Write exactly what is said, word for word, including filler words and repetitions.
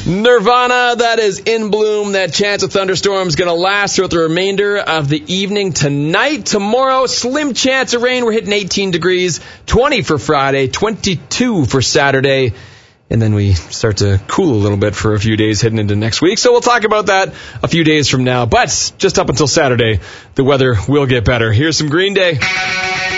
Nirvana, that is In Bloom. That chance of thunderstorms going to last throughout the remainder of the evening tonight. Tomorrow, slim chance of rain. We're hitting eighteen degrees, twenty for Friday, twenty-two for Saturday. And then we start to cool a little bit for a few days heading into next week. So we'll talk about that a few days from now. But just up until Saturday, the weather will get better. Here's some Green Day.